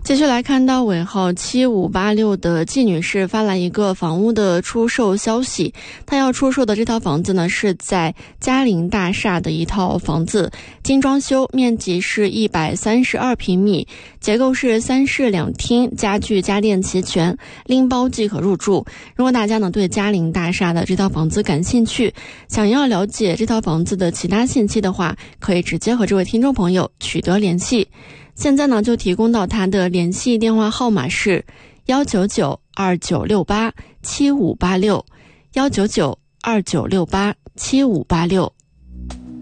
继续来看到尾号7586的季女士发来一个房屋的出售消息，她要出售的这套房子呢是在嘉陵大厦的一套房子，精装修，面积是132平米，结构是3室2厅，家具家电齐全，拎包即可入住。如果大家呢对嘉陵大厦的这套房子感兴趣，想要了解这套房子的其他信息的话，可以直接和这位听众朋友取得联系。现在呢就提供到他的联系电话号码是19929687586，19929687586。